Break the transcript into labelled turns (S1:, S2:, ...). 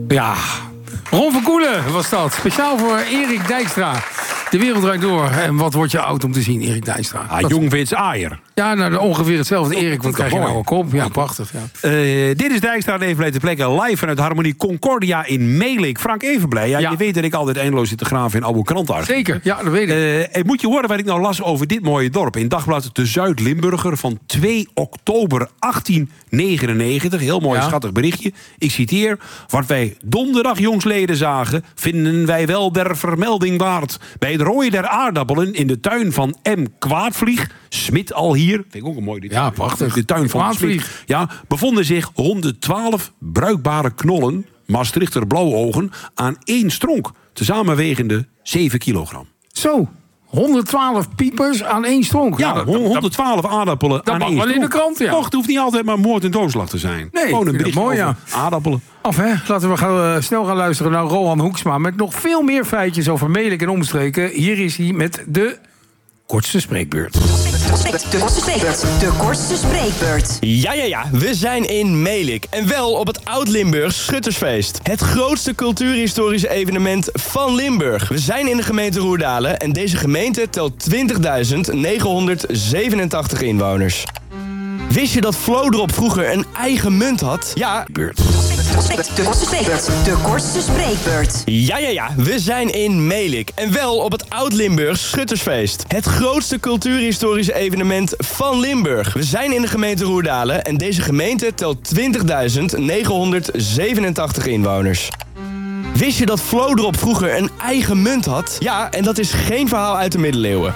S1: Ja, Ron van Koelen was dat. Speciaal voor Erik Dijkstra. De wereld draait door. En wat wordt je oud om te zien, Erik Dijkstra?
S2: Jong Vince Aaier.
S1: Ja, nou, ongeveer hetzelfde. Erik, wat krijg je nou ook op? Ja, prachtig. Ja.
S2: Dit is Dijkstra, even ter plekke. Live vanuit Harmonie Concordia in Meelik. Frank Evenblij. Ja, je weet dat ik altijd eindeloos zit te graven in oude krantenarchieven.
S1: Zeker, ja, dat weet ik.
S2: Moet je horen wat ik nou las over dit mooie dorp. In Dagblad de Zuid-Limburger van 2 oktober 1899. Heel mooi, schattig berichtje. Ik citeer. Wat wij donderdag jongsleden zagen, vinden wij wel der vermelding waard. Bij het rooien der aardappelen in de tuin van M. Kwaadvlieg, Smit al hier. Vind ik ook een mooi dit.
S1: Ja, prachtig.
S2: De tuin van Smit. Ja, bevonden zich 112 bruikbare knollen, Maastrichter blauwogen, aan 1 stronk. Tezamen wegende 7 kilogram.
S1: Zo. 112 piepers aan 1 stronk.
S2: Ja, 112 aardappelen aan 1 stronk. Dat mag wel in de krant, ja. Toch, het hoeft niet altijd maar moord en doodslag te zijn.
S1: Nee,
S2: gewoon een bericht
S1: mooi,
S2: over aardappelen.
S1: Hè? Laten we snel gaan luisteren naar Rohan Hoeksma met nog veel meer feitjes over Meelik en omstreken. Hier is hij met de kortste spreekbeurt.
S3: De kortste spreekbeurt.
S4: Ja, we zijn in Meelik. En wel op het Oud-Limburgs Schuttersfeest. Het grootste cultuurhistorische evenement van Limburg. We zijn in de gemeente Roerdalen en deze gemeente telt 20.987 inwoners. Wist je dat Vlodrop vroeger een eigen munt had? Ja,
S3: De kortste spreekbeurt.
S4: Ja, we zijn in Meelik. En wel op het Oud-Limburgs Schuttersfeest. Het grootste cultuurhistorische evenement van Limburg. We zijn in de gemeente Roerdalen en deze gemeente telt 20.987 inwoners. Wist je dat Vlodrop vroeger een eigen munt had? Ja, en dat is geen verhaal uit de middeleeuwen.